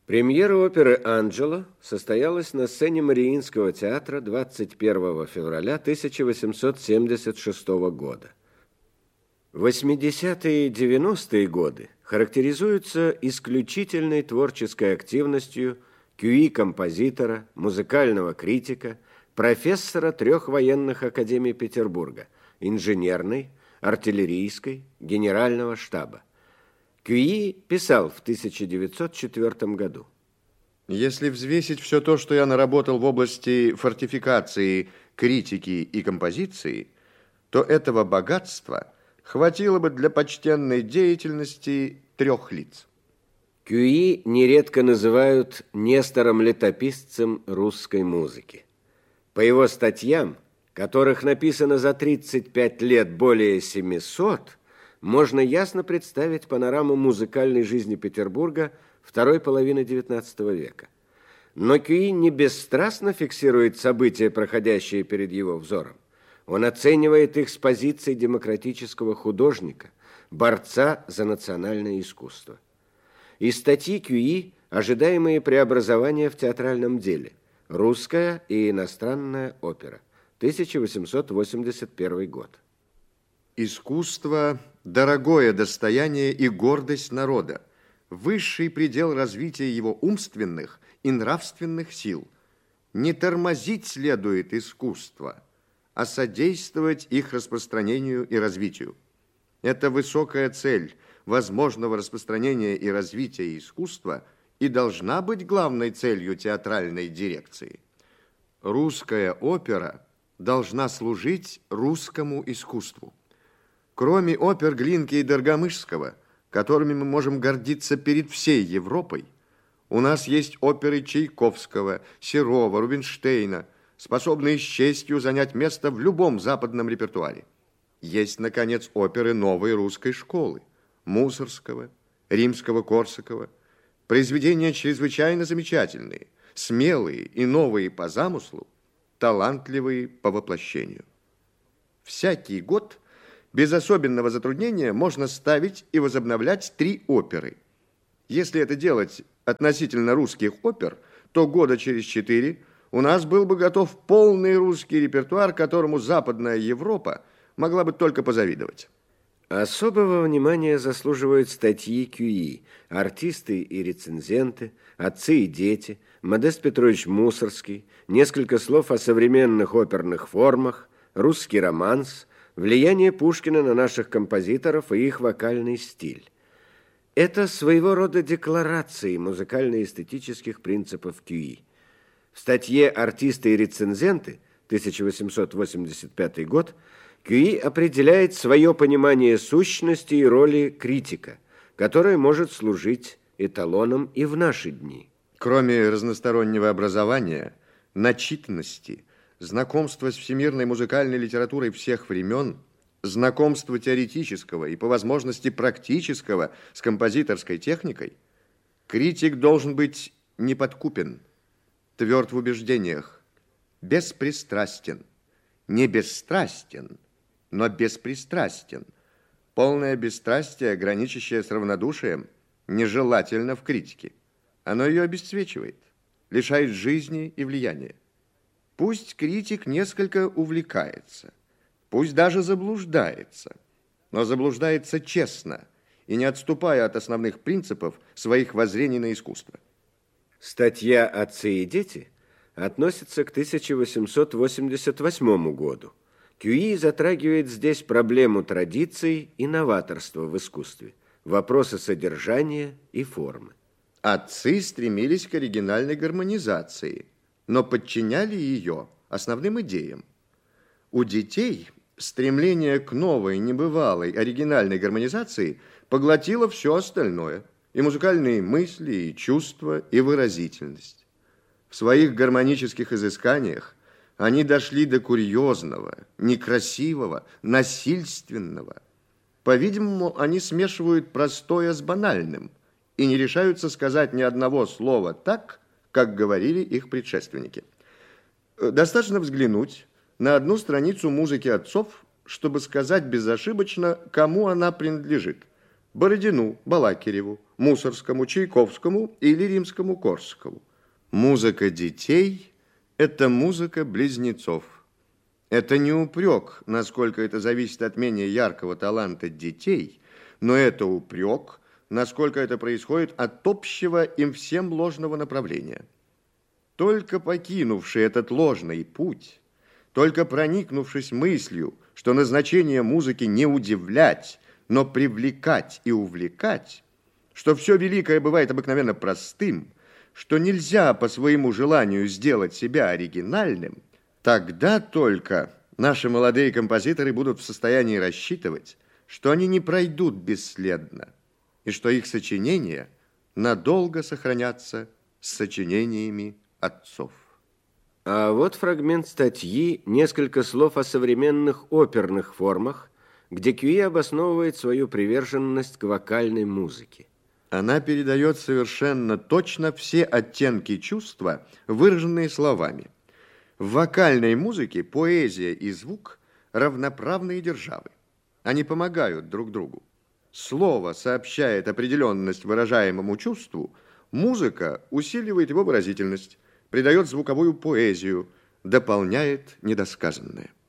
Премьера оперы «Анджело» состоялась на сцене Мариинского театра 21 февраля 1876 года. 80-е и 90-е годы характеризуются исключительной творческой активностью кюи-композитора, музыкального критика, профессора 3 военных академий Петербурга, инженерной, артиллерийской, генерального штаба. Кюи писал в 1904 году. Если взвесить все то, что я наработал в области фортификации, критики и композиции, то этого богатства хватило бы для почтенной деятельности 3 лиц. Кюи нередко называют Нестором-летописцем русской музыки. По его статьям, которых написано за 35 лет более 700, можно ясно представить панораму музыкальной жизни Петербурга второй половины XIX века. Но Кюи не бесстрастно фиксирует события, проходящие перед его взором. Он оценивает их с позиции демократического художника, борца за национальное искусство. Из статьи Кюи ожидаемые преобразования в театральном деле. Русская и иностранная опера. 1881 год. Искусство – дорогое достояние и гордость народа, высший предел развития его умственных и нравственных сил. Не тормозить следует искусство, а содействовать их распространению и развитию. Это высокая цель возможного распространения и развития искусства и должна быть главной целью театральной дирекции. Русская опера должна служить русскому искусству. Кроме опер Глинки и Доргомышского, которыми мы можем гордиться перед всей Европой, у нас есть оперы Чайковского, Серова, Рубинштейна, способные с честью занять место в любом западном репертуаре. Есть, наконец, оперы новой русской школы, Мусорского, Римского-Корсакова, произведения чрезвычайно замечательные, смелые и новые по замыслу, талантливые по воплощению. Всякий год без особенного затруднения можно ставить и возобновлять 3 оперы. Если это делать относительно русских опер, то года через 4 у нас был бы готов полный русский репертуар, которому Западная Европа могла бы только позавидовать. Особого внимания заслуживают статьи Кюи, артисты и рецензенты, отцы и дети, Модест Петрович Мусорский, несколько слов о современных оперных формах, русский романс, влияние Пушкина на наших композиторов и их вокальный стиль. Это своего рода декларации музыкально-эстетических принципов Кюи. В статье «Артисты и рецензенты» 1885 год Кюи определяет свое понимание сущности и роли критика, которое может служить эталоном и в наши дни. Кроме разностороннего образования, начитанности, знакомства с всемирной музыкальной литературой всех времен, знакомства теоретического и, по возможности, практического с композиторской техникой, критик должен быть неподкупен, тверд в убеждениях, беспристрастен, не бесстрастен, но беспристрастен. Полное бесстрастие, граничащее с равнодушием, нежелательно в критике. Оно ее обесцвечивает, лишает жизни и влияния. Пусть критик несколько увлекается, пусть даже заблуждается, но заблуждается честно и не отступая от основных принципов своих воззрений на искусство. Статья «Отцы и дети» относится к 1888 году. Кюи затрагивает здесь проблему традиций и новаторства в искусстве, вопросы содержания и формы. Отцы стремились к оригинальной гармонизации, но подчиняли ее основным идеям. У детей стремление к новой, небывалой, оригинальной гармонизации поглотило все остальное, и музыкальные мысли, и чувства, и выразительность. В своих гармонических изысканиях они дошли до курьезного, некрасивого, насильственного. По-видимому, они смешивают простое с банальным и не решаются сказать ни одного слова так, как говорили их предшественники. Достаточно взглянуть на одну страницу музыки отцов, чтобы сказать безошибочно, кому она принадлежит. Бородину, Балакиреву, Мусорскому, Чайковскому или Римскому-Корсакову. Музыка детей – это музыка близнецов. Это не упрек, насколько это зависит от менее яркого таланта детей, но это упрек, насколько это происходит от общего им всем ложного направления. Только покинувший этот ложный путь, только проникнувшись мыслью, что назначение музыки не удивлять, но привлекать и увлекать, что все великое бывает обыкновенно простым, что нельзя по своему желанию сделать себя оригинальным, тогда только наши молодые композиторы будут в состоянии рассчитывать, что они не пройдут бесследно, и что их сочинения надолго сохранятся с сочинениями отцов. А вот фрагмент статьи «Несколько слов о современных оперных формах», где Кюи обосновывает свою приверженность к вокальной музыке. Она передает совершенно точно все оттенки чувства, выраженные словами. В вокальной музыке поэзия и звук равноправные державы. Они помогают друг другу. Слово сообщает определенность выражаемому чувству, музыка усиливает его выразительность, придает звуковую поэзию, дополняет недосказанное.